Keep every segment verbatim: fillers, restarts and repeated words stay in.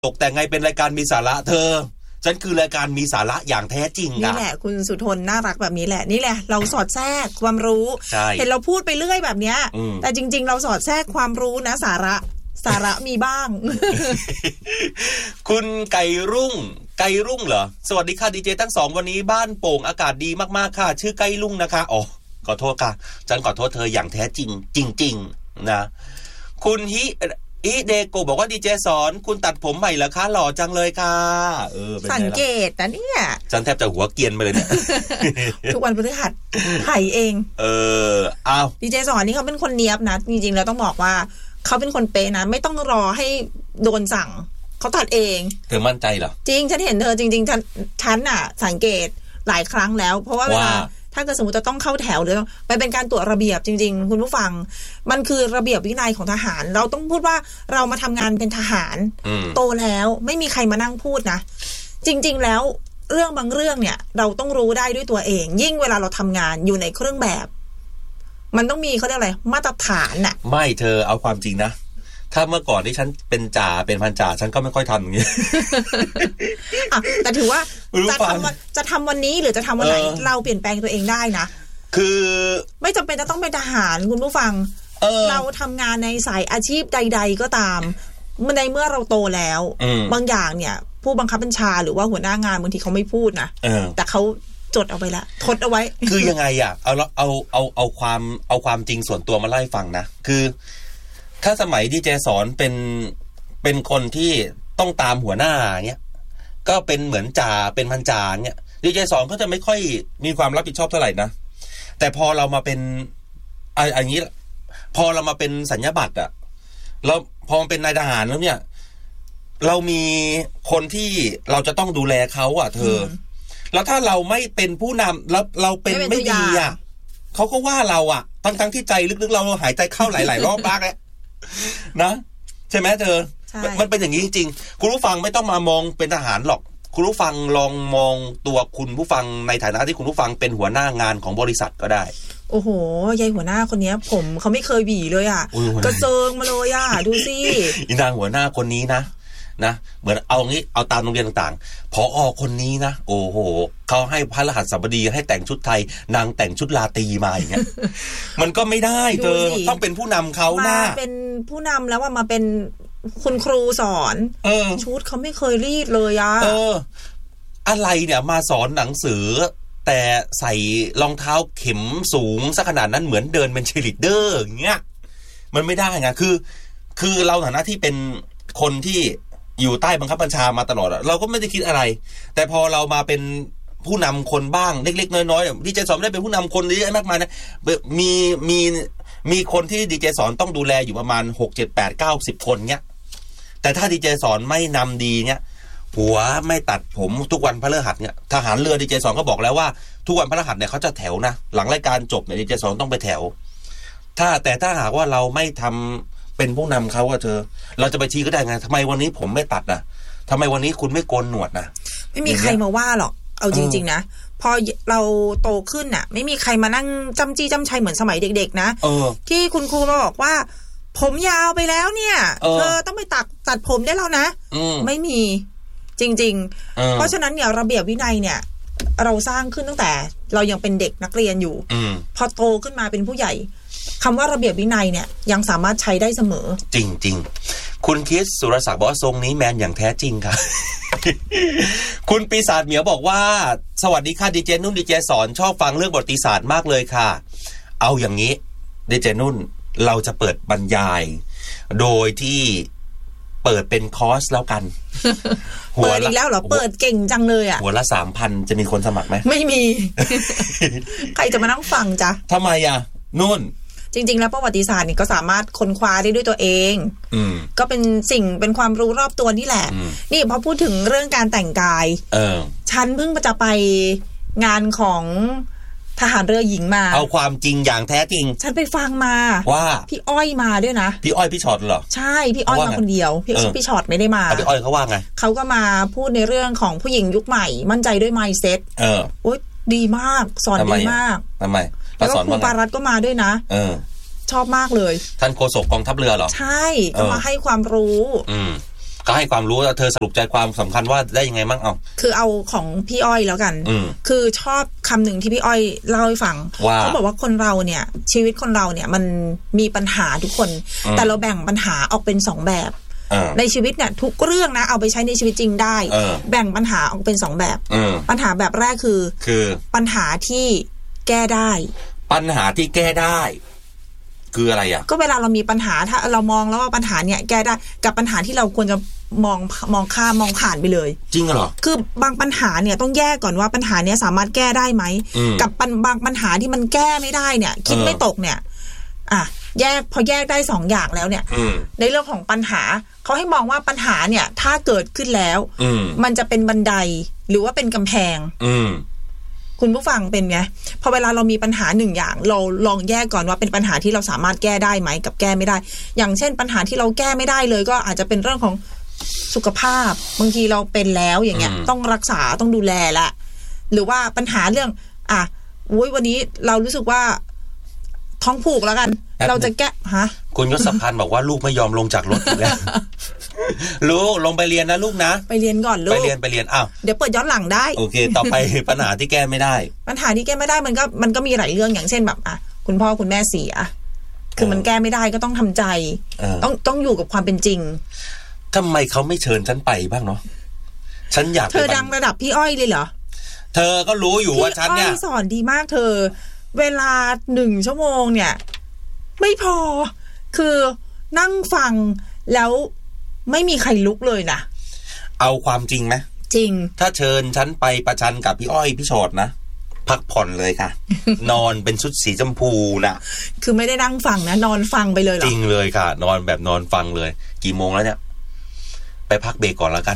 ตกแต่งไงเป็นรายการมีสาระเธอฉันคือรายการมีสาระอย่างแท้จริงนี่แหละคุณสุทนน่ารักแบบนี้แหละนี่แหละเราสอดแทรกความรู้เห็นเราพูดไปเรื่อยแบบเนี้ยแต่จริงๆเราสอดแทรกความรู้นะสาระสาระมีบ้างคุณไก่รุ่งไก่รุ่งเหรอสวัสดีค่ะดีเจทั้งสองวันนี้บ้านโป่งอากาศดีมากๆค่ะชื่อไก่รุ่งนะคะอ๋อขอโทษค่ะฉันขอโทษเธออย่างแท้จริงจริงๆนะคุณฮิอีเดโกบอกว่าดีเจสอนคุณตัดผมใหม่เหรอคะหล่อจังเลยค่ะเออเป็นไงล่ะสังเกตนะเนี่ยฉันแทบจะหัวเกียนไปเลยเนี่ยทุกวันพฤหัสไถเองเอออ้าวดีเจสอนนี่เขาเป็นคนเนียบนะจริงๆแล้วต้องบอกว่าเขาเป็นคนเป๊ะนะไม่ต้องรอให้โดนสั่งเขาตัดเองเธอมั่นใจเหรอจริงฉันเห็นเธอจริงๆฉันฉันน่ะสังเกตหลายครั้งแล้วเพราะว่าเวลาถ้าเกิดสมมติจะต้องเข้าแถวหรือไปเป็นการตรวจระเบียบจริงๆคุณผู้ฟังมันคือระเบียบวินัยของทหารเราต้องพูดว่าเรามาทำงานเป็นทหารโตแล้วไม่มีใครมานั่งพูดนะจริงๆแล้วเรื่องบางเรื่องเนี่ยเราต้องรู้ได้ด้วยตัวเองยิ่งเวลาเราทำงานอยู่ในเครื่องแบบมันต้องมีเขาเรียกอะไรมาตรฐานน่ะไม่เธอเอาความจริงนะถ้าเมื่อก่อนที่ฉันเป็นจ่าเป็นพันจ่าฉันก็ไม่ค่อยทำอย่างนี้อ่ะแต่ถือว่าจะทำจะทำวันนี้หรือจะทำวันไหนเราเปลี่ยนแปลงตัวเองได้นะคือไม่จำเป็นจะต้องเป็นทหารคุณผู้ฟัง เ, เราทำงานในสายอาชีพใดๆก็ตามเมื่อในเมื่อเราโตแล้วบางอย่างเนี่ยผู้บังคับบัญชาหรือว่าหัวหน้างานบางทีเขาไม่พูดนะแต่เขาจดเอาไว้ละทดเอาไว้คือยังไงอ่ะเอาเอาเอาเอาความเอาความจริงส่วนตัวมาเล่าให้ฟังนะคือถ้าสมัยดีเจสอนเป็นเป็นคนที่ต้องตามหัวหน้าเงี้ยก็เป็นเหมือนจ่าเป็นพันจ่าเงี้ยดีเจสอนก็จะไม่ค่อยมีความรับผิดชอบเท่าไหร่นะแต่พอเรามาเป็นอะไรอย่างนี้พอเรามาเป็นสัญญาบัตรอะเราพอเป็นนายทหารแล้วเนี่ยเรามีคนที่เราจะต้องดูแลเขาอะเธอแล้วถ้าเราไม่เป็นผู้นำแล้วเราเป็นไม่ดีอะเขาก็ว่าเราอะทั้งทั้งที่ใจลึกๆเราหายใจเข้าหลายๆรอบมากเลยนะใช่ไหมเธอมันเป็นอย่างนี้จริงๆคุณผู้ฟังไม่ต้องมามองเป็นทหารหรอกคุณผู้ฟังลองมองตัวคุณผู้ฟังในฐานะที่คุณผู้ฟังเป็นหัวหน้างานของบริษัทก็ได้โอ้โหยายหัวหน้าคนนี้ผมเขาไม่เคยหวีเลยอ่ะกระเซิงมาเลยอ่ะดูสิอีนางหัวหน้าคนนี้นะนะเหมือนเอางี้เอาตามโรงเรียนต่างๆผอ.คนนี้นะโอ้โหเขาให้พระรหัสบดีให้แต่งชุดไทยนางแต่งชุดลาตรีมาอย่างเงี้ย มันก็ไม่ได้เธอต้องเป็นผู้นำเขาหน้าเป็นผู้นำแล้วว่ามาเป็นคุณครูสอนเออชุดเขาไม่เคยรีดเลยอ่ะเอออะไรเนี่ยมาสอนหนังสือแต่ใส่รองเท้าเข็มสูงสักขนาดนั้นเหมือนเดินเป็นเชียร์ลีดเดอร์อย่างเงี้ยมันไม่ได้ไงคือคือเราฐานะที่เป็นคนที่อยู่ใต้บังคับบัญชามาตลอดเราก็ไม่ได้คิดอะไรแต่พอเรามาเป็นผู้นำคนบ้างเล็กๆน้อยๆดีเจสอนไม่ได้เป็นผู้นำคนเยอะมากมายนะมีมีมีคนที่ดีเจสอนต้องดูแลอยู่ประมาณหก เจ็ด แปด เก้า สิบคนเงี้ยแต่ถ้าดีเจสอนไม่นำดีเงี้ยหัวไม่ตัดผมทุกวันพฤหัสเนี่ยทหารเรือดีเจสอนก็บอกแล้วว่าทุกวันพฤหัสเนี่ยเขาจะแถวนะหลังรายการจบเนี่ยดีเจสอนต้องไปแถวถ้าแต่ถ้าหากว่าเราไม่ทำเป็นผู้นำเขาอะเธอเราจะไปชี้ก็ได้ไงทำไมวันนี้ผมไม่ตัดนะทำไมวันนี้คุณไม่โกนหนวดนะไม่มีใครมาว่าหรอกเอาจริงๆนะพอเราโตขึ้นน่ะไม่มีใครมานั่งจำจี้จำชัยเหมือนสมัยเด็กๆนะที่คุณครูมาบอกว่าผมยาวไปแล้วเนี่ยเธอต้องไปตัดตัดผมได้แล้วนะไม่มีจริงๆเพราะฉะนั้นเนี่ยระเบียบวินัยเนี่ยเราสร้างขึ้นตั้งแต่เรายังเป็นเด็กนักเรียนอยู่พอโตขึ้นมาเป็นผู้ใหญ่คำว่าระเบียบวินัยเนี่ยยังสามารถใช้ได้เสมอจริงๆคุณคริสสุรศักดิ์บอกว่าทรงนี้แมนอย่างแท้จริงค่ะ คุณปีศาจเหมียวบอกว่าสวัสดีค่ะดีเจนุ่นดีเจสอนชอบฟังเรื่องประวัติศาสตร์มากเลยค่ะเอาอย่างนี้ดีเจนุ่นเราจะเปิดบรรยายโดยที่เปิดเป็นคอร์สแล้วกันเปิดอีกแล้วเหรอเปิดเก่งจังเลยอ่ะหัวละ สามพัน จะมีคนสมัครไหมไม่มี ใครจะมานั่งฟังจ๊ะทำไมอ่ะนุ่นจริงๆแล้วประวัติศาสตร์นี่ก็สามารถค้นคว้าได้ด้วยตัวเองอืมก็เป็นสิ่งเป็นความรู้รอบตัวนี่แหละนี่พอพูดถึงเรื่องการแต่งกายเออฉันเพิ่งจะไปงานของทหารเรือหญิงมาเอาความจริงอย่างแท้จริงฉันไปฟังมาว่าพี่อ้อยมาด้วยนะพี่อ้อยพี่ช็อตเหรอใช่พี่อ้อยมาคนเดียวพี่พี่ช็อตไม่ได้มาพี่อ้อยเขาว่าไงเขาก็มาพูดในเรื่องของผู้หญิงยุคใหม่มั่นใจด้วย mindset เออโอ๊ยดีมากสอนดีมากทำไมแล้วก็ครูปารัตก็มาด้วยนะเออชอบมากเลยท่านโฆษกกองทัพเรือเหรอใช่ก็มาให้ความรู้อืมก็ให้ความรู้แล้วเธอสรุปใจความสำคัญว่าได้ยังไงบ้างเอาคือเอาของพี่อ้อยแล้วกันคือชอบคำหนึ่งที่พี่อ้อยเล่าให้ฟังเขาบอกว่าคนเราเนี่ยชีวิตคนเราเนี่ยมันมีปัญหาทุกคนแต่เราแบ่งปัญหาออกเป็นสองแบบในชีวิตเนี่ยทุกเรื่องนะเอาไปใช้ในชีวิตจริงได้แบ่งปัญหาออกเป็นสองแบบปัญหาแบบแรกคือคือปัญหาที่แก้ได้ปัญหาที่แก้ได้คืออะไรอ่ะก็เวลาเรามีปัญหาถ้าเรามองแล้วว่าปัญหาเนี่ยแก้ได้กับปัญหาที่เราควรจะมองมองข้ามมองผ่านไปเลยจริงเหรอคือบางปัญหาเนี่ยต้องแยกก่อนว่าปัญหาเนี้ยสามารถแก้ได้ไหมกับบางปัญหาที่มันแก้ไม่ได้เนี่ยคิดไม่ตกเนี่ยอ่ะแยกพอแยกได้สองอย่างแล้วเนี่ยในเรื่องของปัญหาเขาให้มองว่าปัญหาเนี่ยถ้าเกิดขึ้นแล้วมันจะเป็นบันไดหรือว่าเป็นกำแพงคุณผู้ฟังเป็นไงพอเวลาเรามีปัญหาหนึ่งอย่างเราลองแยกก่อนว่าเป็นปัญหาที่เราสามารถแก้ได้ไหมกับแก้ไม่ได้อย่างเช่นปัญหาที่เราแก้ไม่ได้เลยก็อาจจะเป็นเรื่องของสุขภาพบางทีเราเป็นแล้วอย่างเงี้ยต้องรักษาต้องดูแลละหรือว่าปัญหาเรื่องอ่ะอุ้ยวันนี้เรารู้สึกว่าท้องผูกแล้วกันเราจะแก้ฮะคุณยศพันธ์บอกว่าลูกไม่ยอมลงจากรถอีกแล้วลูกลงไปเรียนนะลูกนะไปเรียนก่อนลูกไปเรียนไปเรียนอ้าวเดี๋ยวเปิดย้อนหลังได้โอเคต่อไปปัญหาที่แก้ไม่ได้ปัญหาที่แก้ไม่ได้มันก็มันก็มีหลายเรื่องอย่างเช่นแบบอ่ะคุณพ่อคุณแม่เสียคือมันแก้ไม่ได้ก็ต้องทำใจต้องต้องอยู่กับความเป็นจริงทำไมเขาไม่เชิญฉันไปบ้างเนาะฉันอยากเธอดังระดับพี่อ้อยเลยเหรอเธอก็รู้อยู่ว่าฉันเนี่ยพี่อ้อยสอนดีมากเธอเวลาหนึ่งชั่วโมงเนี่ยไม่พอคือนั่งฟังแล้วไม่มีใครลุกเลยนะเอาความจริงไหมจริงถ้าเชิญฉันไปประชันกับพี่อ้อยพี่ชอดนะพักผ่อนเลยค่ะ นอนเป็นชุดสีชมพูนะคือไม่ได้นั่งฟังนะนอนฟังไปเลยเหรอจริงเลยค่ะนอนแบบนอนฟังเลยกี่โมงแล้วเนี่ยไปพักเบรกก่อนแล้วกัน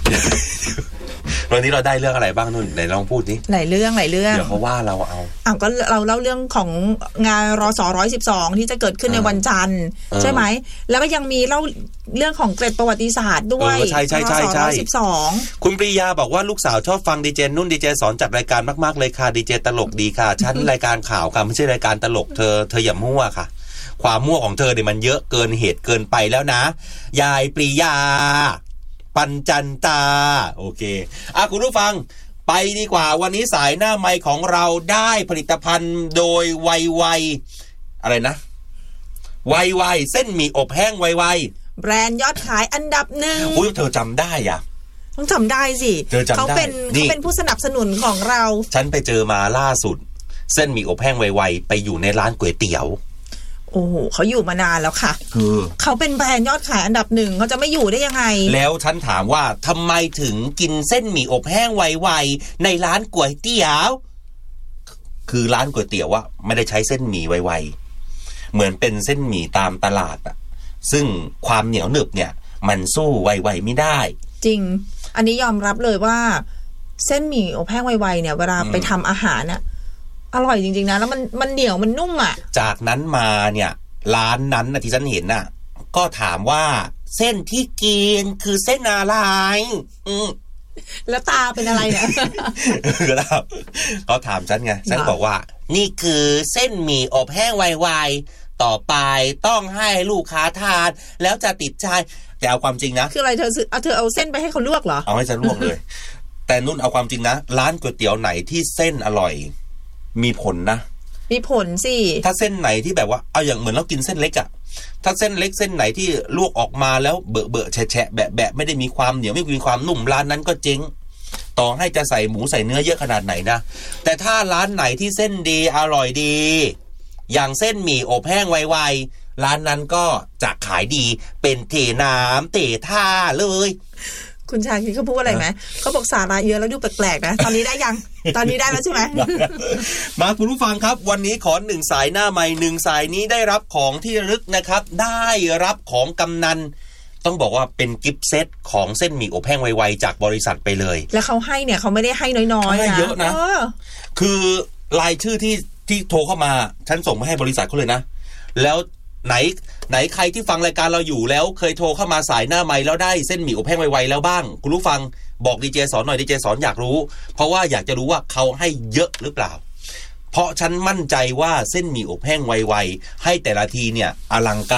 วันนี้เราได้เรื่องอะไรบ้างนุ่นไหนลองพูดดิหลายเรื่องหลายเรื่องเดี๋ยวเขาว่าเราเอาอ้าวก็เราเล่าเรื่องของงานรส.หนึ่งร้อยสิบสองที่จะเกิดขึ้นในวันจันทร์ใช่ไหมแล้วก็ยังมีเล่าเรื่องของเกร็ดประวัติศาสตร์ด้วยใช่ใช่ใช่ใช่สิบสองคุณปรียาบอกว่าลูกสาวชอบฟังดีเจนุ่นดีเจสอนจัดรายการมากๆเลยค่ะดีเจตลกดีค่ะฉันรายการข่าวค่ะไม่ใช่รายการตลกเธอเธออย่ามั่วค่ะความมั่วของเธอเนี่ยมันเยอะเกินเหตุเกินไปแล้วนะยายปรียาปัญจันตาโอเคอ่ะคุณผู้ฟังไปดีกว่าวันนี้สายหน้าไมค์ของเราได้ผลิตภัณฑ์โดยไวไวอะไรนะไวไวเส้นหมี่อบแห้งไวไวแบรนด์ยอดขายอันดับหนึ่งอุ้ยเธอจำได้อ่ะต้องจำได้สิเขาเป็นเขาเป็นผู้สนับสนุนของเราฉันไปเจอมาล่าสุดเส้นหมี่อบแห้งไวไวไปอยู่ในร้านก๋วยเตี๋ยวโอ้โหเขาอยู่มานานแล้วค่ะคือเขาเป็นแบรนด์ยอดขายอันดับหนึ่งเขาจะไม่อยู่ได้ยังไงแล้วฉันถามว่าทำไมถึงกินเส้นหมี่อบแห้งไวๆในร้านก๋วยเตี๋ยวคือร้านก๋วยเตี๋ยวว่าไม่ได้ใช้เส้นหมี่ไวๆเหมือนเป็นเส้นหมี่ตามตลาดอ่ะซึ่งความเหนียวหนึบเนี่ยมันสู้ไวๆไม่ได้จริงอันนี้ยอมรับเลยว่าเส้นหมี่อบแห้งไวๆเนี่ยเวลาไปทำอาหารน่ะอร่อยจริงๆนะแล้วมันมันเหนียวมันนุ่มอ่ะจากนั้นมาเนี่ยร้านนั้นนะที่ฉันเห็นน่ะก็ถามว่าเส้นที่กินคือเส้นอะไรอืมแล้วตาเป็นอะไรเนี่ยครับเขาถามฉันไงฉันบอกว่านี่คือเส้นหมี่อบแห้งไวๆต่อไปต้องให้ลูกค้าทานแล้วจะติดใจแต่เอาความจริงนะคืออะไรเธอซื้อเอาเธอเอาเส้นไปให้เขาลวกเหรอเอาให้ฉันลวกเลยแต่นุ่นเอาความจริงนะร้านก๋วยเตี๋ยวไหนที่เส้นอร่อยมีผลนะมีผลสิถ้าเส้นไหนที่แบบว่าเอาอย่างเหมือนเรากินเส้นเล็กอะถ้าเส้นเล็กเส้นไหนที่ลวกออกมาแล้วเบอะเบอะแฉะแฉะแบะแบะไม่ได้มีความเหนียวไม่มีความนุ่มร้านนั้นก็เจ๊งต่อให้จะใส่หมูใส่เนื้อเยอะขนาดไหนนะแต่ถ้าร้านไหนที่เส้นดีอร่อยดีอย่างเส้นหมี่อบแห้งไวๆร้านนั้นก็จะขายดีเป็นเทน้ำเตะท่าเลยคุณชาคิดเขาพูดอะไรไหมเขาบอกสาระเยอะแล้วดูแปลกๆนะตอนนี้ได้ยังตอนนี้ได้แล้วใช่ไหมมาคุณผู้ฟังครับวันนี้ขอหนึ่งสายหน้าไมค์หนึ่งสายนี้ได้รับของที่ระลึกนะครับได้รับของกำนันต้องบอกว่าเป็นกิฟต์เซตของเส้นหมี่อบแห้งไวๆจากบริษัทไปเลยแล้วเขาให้เนี่ยเขาไม่ได้ให้น้อยๆนะเยอะนะคือรายชื่อที่ที่โทรเข้ามาฉันส่งมาให้บริษัทเขาเลยนะแล้วไหนไหนใครที่ฟังรายการเราอยู่แล้วเคยโทรเข้ามาสายหน้าไมค์แล้วได้เส้นหมี่อบแห้งไวๆแล้วบ้างคุณผู้ฟังบอกดีเจสอนหน่อยดีเจสอนอยากรู้เพราะว่าอยากจะรู้ว่าเขาให้เยอะหรือเปล่าเพราะฉันมั่นใจว่าเส้นหมี่อบแห้งไวๆให้แต่ละทีเนี่ยอลังการ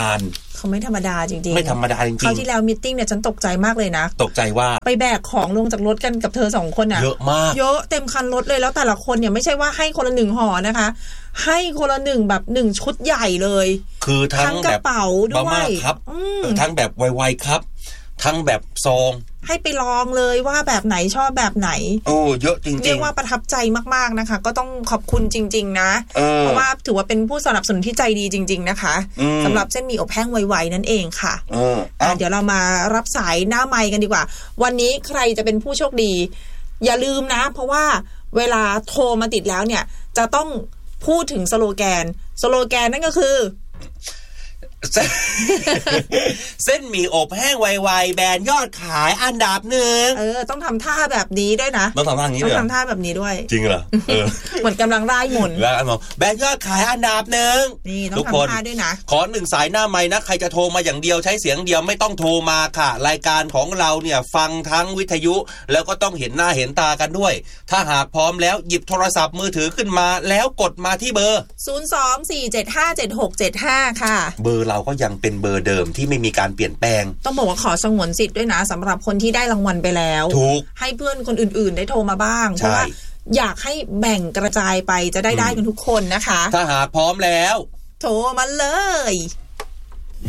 เขาไม่ธรรมดาจริงๆไม่ธรรมดาจริงๆคราวที่แล้วมีตติ้งเนี่ยฉันตกใจมากเลยนะตกใจว่าไปแบกของลงจากรถกันกับเธอสองคนอ่ะเยอะมากเยอะเต็มคันรถเลยแล้วแต่ละคนเนี่ยไม่ใช่ว่าให้คนละหนึ่งห่อนะคะให้คนละหนึ่งแบบหนึ่งชุดใหญ่เลยคือทั้งกระเป๋าด้วยครับทั้งแบบไวๆครับทั้งแบบซองให้ไปลองเลยว่าแบบไหนชอบแบบไหนโอ้เยอะจริงๆเรียกว่าประทับใจมากๆนะคะก็ต้องขอบคุณจริงๆนะเ, เพราะว่าถือว่าเป็นผู้สนับสนุนที่ใจดีจริงๆนะคะสำหรับเส้นหมี่อบแห้งไวๆนั่นเองค่ะเอออ่ะเดี๋ยวเรามารับสายหน้าไมค์กันดีกว่าวันนี้ใครจะเป็นผู้โชคดีอย่าลืมนะเพราะว่าเวลาโทรมาติดแล้วเนี่ยจะต้องพูดถึงสโลแกนสโลแกนนั่นก็คือเส้นหมี่อบแห้งไวๆแบรนด์ยอดขายอันดับหนึ่งเออต้องทำท่าแบบนี้ด้วยนะต้องทำท่าอย่างนี้ด้วยต้องทำท่าแบบนี้ด้วยจริงเหรอเออเหมือนกำลังร่ายมนต์ร่ายมนต์แบรนด์ยอดขายอันดับหนึ่งนี่ต้องทำท่าด้วยนะขอหนึ่งสายหน้าไมค์นะใครจะโทรมาอย่างเดียวใช้เสียงเดียวไม่ต้องโทรมาค่ะรายการของเราเนี่ยฟังทั้งวิทยุแล้วก็ต้องเห็นหน้าเห็นตากันด้วยถ้าหากพร้อมแล้วหยิบโทรศัพท์มือถือขึ้นมาแล้วกดมาที่เบอร์ศูนย์ สอง สี่ เจ็ด ห้า เจ็ด หก เจ็ด ห้าค่ะเบอร์เราก็ยังเป็นเบอร์เดิมที่ไม่มีการเปลี่ยนแปลงต้องบอกว่าขอสงวนสิทธิ์ด้วยนะสำหรับคนที่ได้รางวัลไปแล้วถูกให้เพื่อนคนอื่นๆได้โทรมาบ้างเพราะว่าอยากให้แบ่งกระจายไปจะได้ได้กันทุกคนนะคะถ้าหากพร้อมแล้วโทรมาเลย